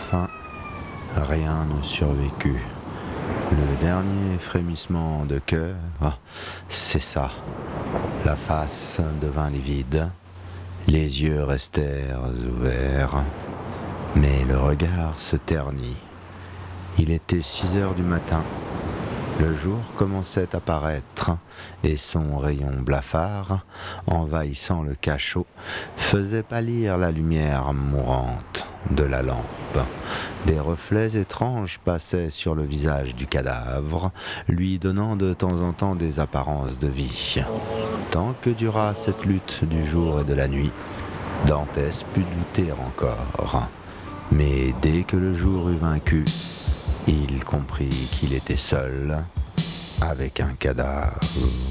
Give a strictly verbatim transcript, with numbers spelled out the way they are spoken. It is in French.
enfin, rien ne survécut. Le dernier frémissement de cœur cessa. La face devint livide, les yeux restèrent ouverts, mais le regard se ternit. Il était six heures du matin. Le jour commençait à paraître et son rayon blafard, envahissant le cachot, faisait pâlir la lumière mourante de la lampe. Des reflets étranges passaient sur le visage du cadavre, lui donnant de temps en temps des apparences de vie. Tant que dura cette lutte du jour et de la nuit, Dantès put douter encore. Mais dès que le jour eut vaincu, il comprit qu'il était seul avec un cadavre.